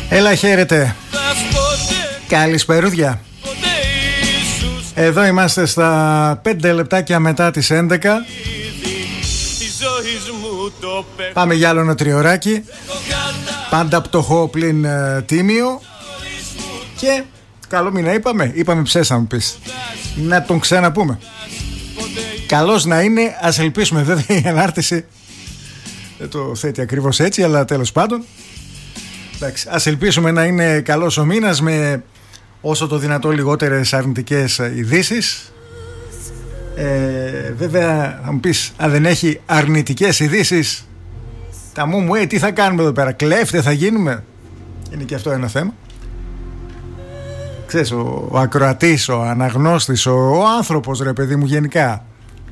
Έλα, χαίρετε. Καλησπερούδια. Εδώ είμαστε στα 5 λεπτάκια μετά τις 11. Πάμε για άλλο ένα τριωράκι. Πάντα πτωχό πλην τίμιο. Και καλό μήνα είπαμε ψέσα μου πεις. Να τον ξαναπούμε. Καλώς να είναι, ας ελπίσουμε. Βέβαια η ανάρτηση δεν το θέτει ακριβώς έτσι, αλλά τέλος πάντων. Εντάξει, ας ελπίσουμε να είναι καλός ο μήνας με όσο το δυνατό λιγότερες αρνητικές ειδήσεις. Βέβαια θα μου πεις, αν δεν έχει αρνητικές ειδήσεις, τα μου τι θα κάνουμε εδώ πέρα, κλέφτε θα γίνουμε? Είναι και αυτό ένα θέμα. Ξέρεις, ο ακροατής, ο αναγνώστης, ο άνθρωπος, ρε παιδί μου, γενικά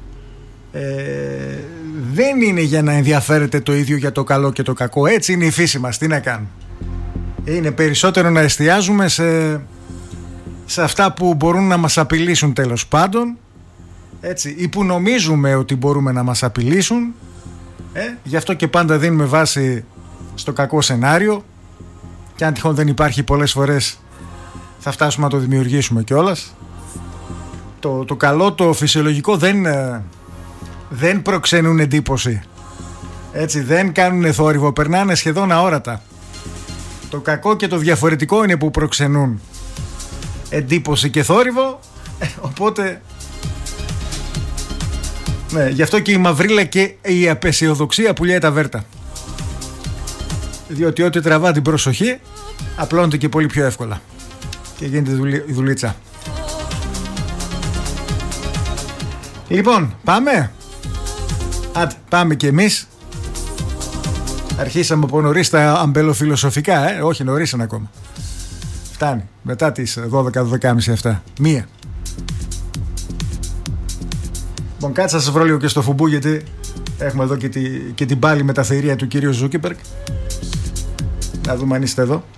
δεν είναι για να ενδιαφέρεται το ίδιο για το καλό και το κακό. Έτσι είναι η φύση μας, τι να κάνουμε. Είναι περισσότερο να εστιάζουμε σε αυτά που μπορούν να μας απειλήσουν, τέλος πάντων, έτσι, ή που νομίζουμε ότι μπορούμε να μας απειλήσουν. Γι' αυτό και πάντα δίνουμε βάση στο κακό σενάριο, και αν τυχόν δεν υπάρχει πολλές φορές θα φτάσουμε να το δημιουργήσουμε κιόλας. Το καλό, το φυσιολογικό δεν προξενούν εντύπωση, έτσι, δεν κάνουν θόρυβο, περνάνε σχεδόν αόρατα. Το κακό και το διαφορετικό είναι που προξενούν εντύπωση και θόρυβο. Οπότε ναι, γι' αυτό και η μαυρίλα και η απεσιοδοξία πουλιάει τα βέρτα. Διότι ό,τι τραβά την προσοχή απλώνεται και πολύ πιο εύκολα και γίνεται η δουλίτσα. Λοιπόν, πάμε κι εμείς. Αρχίσαμε από νωρίς τα αμπελοφιλοσοφικά, όχι νωρίς είναι ακόμα. Φτάνει, μετά τις 12-12.30 αυτά. Μία. Λοιπόν, κάτσε να σας βρω λίγο και στο φουμπού, γιατί έχουμε εδώ και την πάλι μεταφερία του κυρίου Ζούκεμπεργκ. Να δούμε αν είστε εδώ.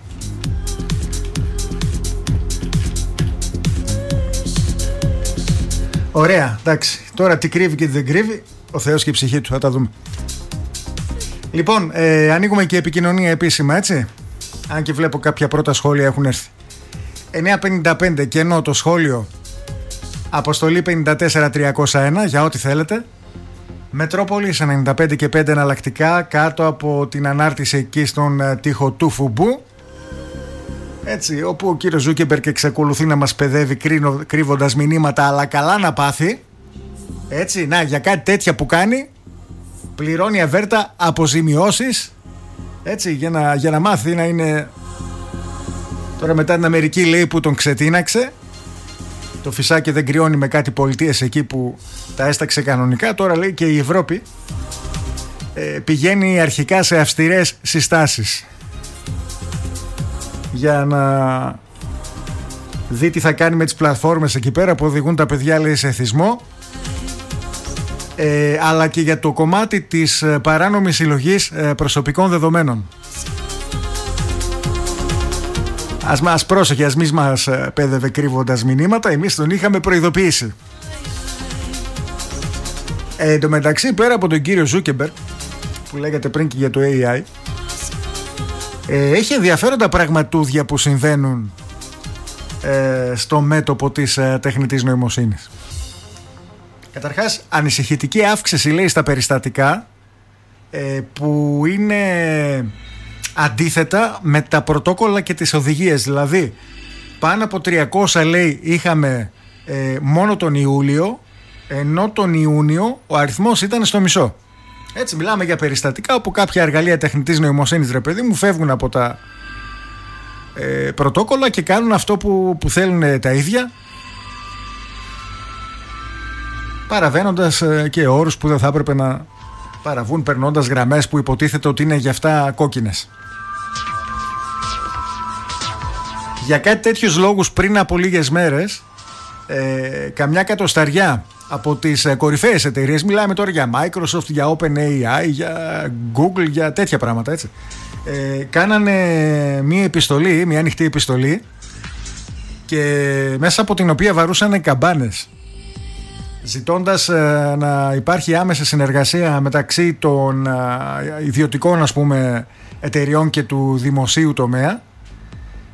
Ωραία, εντάξει. Τώρα τι κρύβει και τι δεν κρύβει, ο Θεός και η ψυχή του, θα τα δούμε. Λοιπόν, ανοίγουμε και επικοινωνία επίσημα, έτσι. Αν και βλέπω κάποια πρώτα σχόλια έχουν έρθει. 9.55 κενό το σχόλιο, αποστολή 54.301 για ό,τι θέλετε. Μετρόπολης 95 και 5 εναλλακτικά κάτω από την ανάρτηση εκεί στον τοίχο του φουμπού. Έτσι, όπου ο κύριος Ζούκεμπεργκ εξακολουθεί να μας παιδεύει κρύβοντας μηνύματα, αλλά καλά να πάθει. Έτσι, να, για κάτι τέτοια που κάνει πληρώνει αβέρτα αποζημιώσεις, έτσι, για να μάθει να είναι. Τώρα μετά την Αμερική, λέει, που τον ξετίναξε, το φυσάκι δεν κρυώνει με κάτι πολιτείες εκεί που τα έσταξε κανονικά. Τώρα, λέει, και η Ευρώπη πηγαίνει αρχικά σε αυστηρές συστάσεις για να δει τι θα κάνει με τις πλατφόρμες εκεί πέρα που οδηγούν τα παιδιά, λέει, σε εθισμό, αλλά και για το κομμάτι της παράνομης συλλογής προσωπικών δεδομένων. Ας πρόσεχε, ας μη μας πέδευε κρύβοντας μηνύματα, εμείς τον είχαμε προειδοποιήσει. Εν τω μεταξύ, πέρα από τον κύριο Ζούκεμπεργκ που λέγατε πριν και για το AI, έχει ενδιαφέροντα πραγματούδια που συμβαίνουν στο μέτωπο της τεχνητής νοημοσύνης. Καταρχάς, ανησυχητική αύξηση, λέει, στα περιστατικά που είναι αντίθετα με τα πρωτόκολλα και τις οδηγίες. Δηλαδή, πάνω από 300, λέει, είχαμε μόνο τον Ιούλιο, ενώ τον Ιούνιο ο αριθμός ήταν στο μισό. Έτσι, μιλάμε για περιστατικά όπου κάποια εργαλεία τεχνητής νοημοσύνης, ρε παιδί μου, φεύγουν από τα πρωτόκολλα και κάνουν αυτό που θέλουν τα ίδια, παραβαίνοντας και όρους που δεν θα έπρεπε να παραβούν, περνώντας γραμμές που υποτίθεται ότι είναι για αυτά κόκκινες. Για κάτι τέτοιους λόγους, πριν από λίγες μέρες, καμιά κατοσταριά από τις κορυφαίες εταιρείες, μιλάμε τώρα για Microsoft, για OpenAI, για Google, για τέτοια πράγματα, έτσι, κάνανε μία επιστολή, μία ανοιχτή επιστολή, και μέσα από την οποία βαρούσαν καμπάνες, ζητώντας να υπάρχει άμεση συνεργασία μεταξύ των ιδιωτικών, ας πούμε, εταιριών και του δημοσίου τομέα,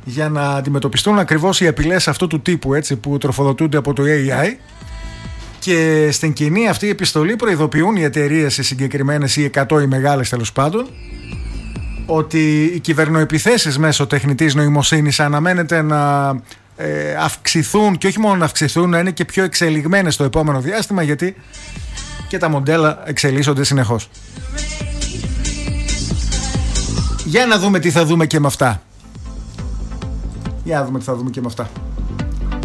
για να αντιμετωπιστούν ακριβώς οι απειλές αυτού του τύπου, έτσι, που τροφοδοτούνται από το AI. Και στην κοινή αυτή επιστολή προειδοποιούν οι εταιρείες, οι συγκεκριμένες, οι 100 οι μεγάλες τέλος πάντων, ότι οι κυβερνοεπιθέσεις μέσω τεχνητής νοημοσύνης αναμένεται να αυξηθούν, και όχι μόνο να αυξηθούν, να είναι και πιο εξελιγμένες στο επόμενο διάστημα, γιατί και τα μοντέλα εξελίσσονται συνεχώς. Για να δούμε τι θα δούμε και με αυτά. Για να δούμε τι θα δούμε και με αυτά.